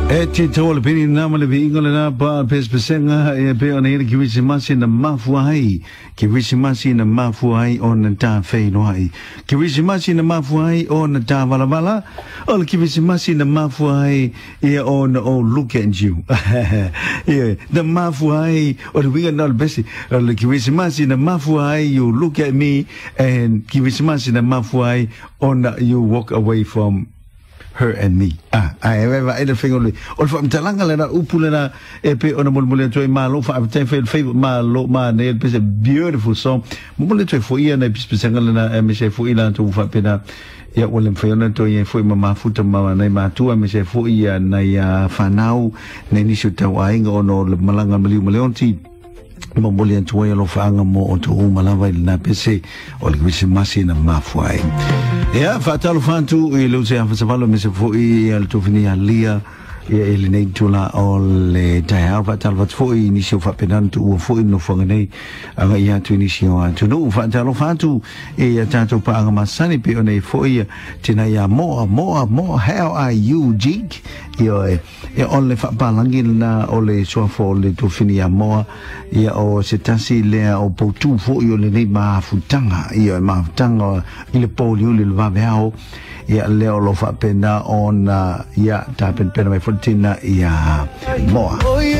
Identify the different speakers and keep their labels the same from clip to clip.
Speaker 1: Eti tawal pini nama lebi ingole na pa pespesenga e pe ona iri kiwisimasi na mafuai kiwisimasi na mafuai ona ta fei no hai kiwisimasi na mafuai ona ta valabala ol kiwisimasi na mafuai e ona o look at you yeah the mafuai or we are not busy ol kiwisimasi na mafuai you look at me and kiwisimasi na mafuai ona you walk away from her and me. I ever anything only. Or from Talanga, Upulana, Epe on a Mulmuleto, Malo, favorite Malo, man, it's a beautiful song. Mumuleto for Ian, a Pisangana, and Michelle for Ilan to Fapina. Ya wale mfayona to ye foi mama futa mama na matua mese foi ya na ya fanau na nisho tawainga ono malanga maliu maleonti mamolian tuwa lo fanga mo onto malava na pese o Kiwisimasi na mafuai. Ja, fatalo fantu iluze afasavalo mese foi al tofini alia ele nei tula ole taia fatalo foi inisio fapenantu o foi no fangane anga ia tu inisio atu no fatalo fantu e tanto pa anga masani pe one foi tina ya mo how are you jig yo e ole fa balangi na ole sofo le tofini ya mo ia o setasi le o potu foi ole nei mafutanga ia mafutanga ile polio le vaveo ia leo lo fa pena ona ia tapen pena mai fontina ia moa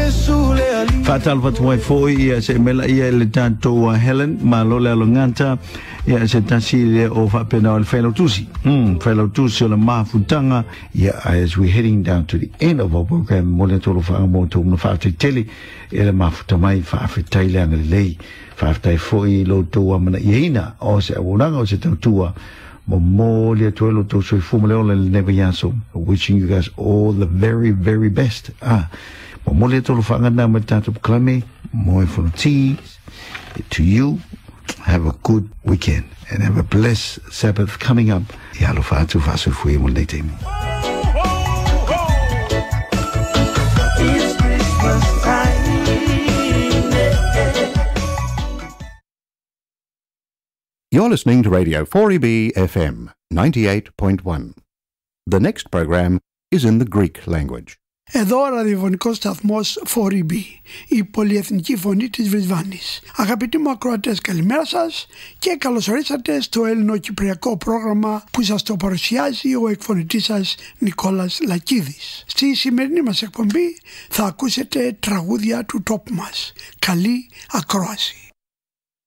Speaker 1: fatal wat moi foi ia se mela ia le tanto Helen malole lo nganta ia se tasile o fa pena o fellow tusi o la mafutanga ia as we heading down to the end of our program mole to lo fa mo to no fa tele ia mafutamai fa fitaile ngalei fa tai foi lo to amana ina o se uranga o se tua Momolia tuelo to soi fumuleo le never yaso. Wishing you guys all the very, very best. Momolia to fanga na matato klame, moi for tea to you. Have a good weekend and have a blessed Sabbath coming up. Yalo fatu fasu fui mo late. It's Christmas time.
Speaker 2: You're listening to Radio 4EB FM 98.1. The next program is in the Greek language.
Speaker 3: Εδώ ο ραδιοφωνικός σταθμός 4EB, η πολυεθνική φωνή της Βρισβάνης. Αγαπητοί μου ακροατές, καλημέρα σας και καλωσορίσατε στο ελληνοκυπριακό πρόγραμμα που σας το παρουσιάζει ο εκφωνητής σας Νικόλας Λακίδης. Στη σημερινή μας εκπομπή θα ακούσετε τραγούδια του τόπου μας. Καλή ακρόαση.